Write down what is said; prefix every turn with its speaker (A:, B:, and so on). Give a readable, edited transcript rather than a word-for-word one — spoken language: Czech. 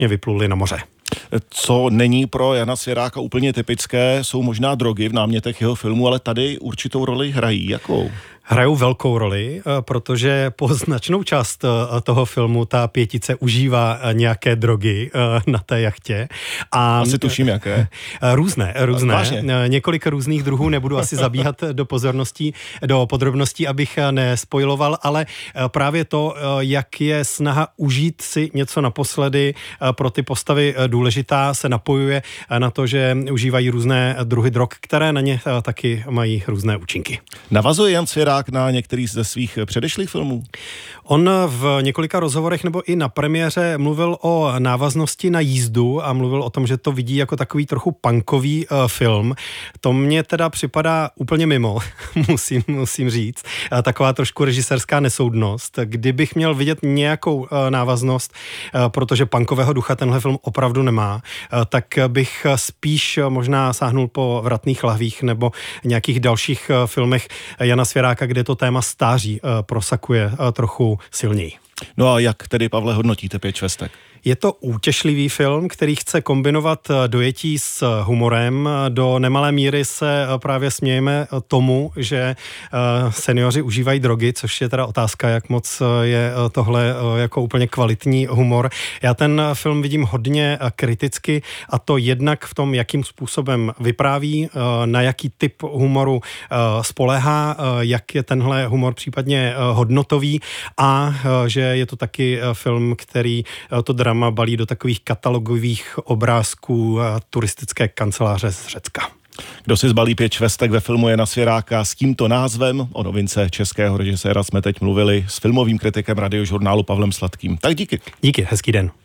A: postupně vypluli na moře.
B: Co není pro Jana Svěráka úplně typické, jsou možná drogy v námětech jeho filmu, ale tady určitou roli hrají. Jakou?
A: Hrajou velkou roli, protože po značnou část toho filmu ta pětice užívá nějaké drogy na té jachtě.
B: Asi tuším, jaké.
A: Různé.
B: Vážně?
A: Několik různých druhů, nebudu asi zabíhat do podrobností, abych nespoiloval, ale právě to, jak je snaha užít si něco naposledy pro ty postavy důležitá, se napojuje na to, že užívají různé druhy drog, které na ně taky mají různé účinky.
B: Navazuje Jan Svěrák na některý ze svých předešlých filmů?
A: On v několika rozhovorech nebo i na premiéře mluvil o návaznosti na jízdu a mluvil o tom, že to vidí jako takový trochu punkový film. To mně teda připadá úplně mimo, musím říct. Taková trošku režisérská nesoudnost. Kdybych měl vidět nějakou návaznost, protože punkového ducha tenhle film opravdu nemá, tak bych spíš možná sáhnul po Vratných lahvích nebo nějakých dalších filmech Jana Svěráka, kde to téma stáří prosakuje trochu silněji.
B: No a jak tedy, Pavle, hodnotíte Pět švestek?
A: Je to útěšlivý film, který chce kombinovat dojetí s humorem. Do nemalé míry se právě smějeme tomu, že seniori užívají drogy, což je teda otázka, jak moc je tohle jako úplně kvalitní humor. Já ten film vidím hodně kriticky, a to jednak v tom, jakým způsobem vypráví, na jaký typ humoru spoléhá, jak je tenhle humor případně hodnotový, a že je to taky film, který to drama balí do takových katalogových obrázků turistické kanceláře z Řecka.
B: Kdo si zbalí Pět švestek ve filmu Jana Svěráka s tímto názvem? O novince českého režiséra jsme teď mluvili s filmovým kritikem Radiožurnálu Pavlem Sladkým. Tak díky.
A: Díky, hezký den.